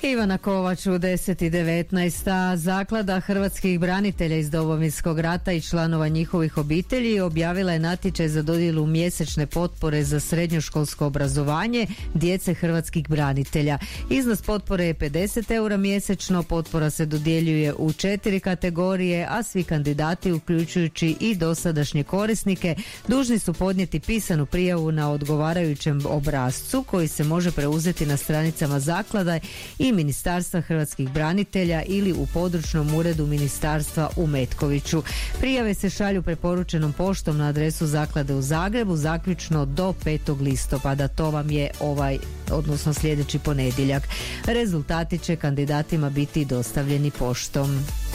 Ivana Kovač u 10:19. Zaklada hrvatskih branitelja iz Domovinskog rata i članova njihovih obitelji objavila je natječaj za dodjelu mjesečne potpore za srednjoškolsko obrazovanje djece hrvatskih branitelja. Iznos potpore je 50 eura mjesečno, potpora se dodjeljuje u 4 kategorije, a svi kandidati, uključujući i dosadašnje korisnike, dužni su podnijeti pisanu prijavu na odgovarajućem obrascu koji se može preuzeti na stranicama zaklada i Ministarstva hrvatskih branitelja ili u područnom uredu ministarstva u Metkoviću. Prijave se šalju preporučenom poštom na adresu zaklade u Zagrebu zaključno do 5. listopada. To vam je odnosno sljedeći ponedjeljak. Rezultati će kandidatima biti dostavljeni poštom.